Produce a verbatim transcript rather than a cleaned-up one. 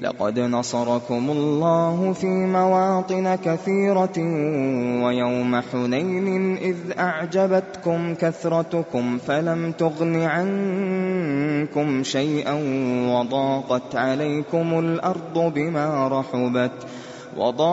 لقد نصركم الله في مواطن كثيرة ويوم حنين إذ أعجبتكم كثرتكم فلم تغن عنكم شيئا وضاقت عليكم الأرض بما رحبت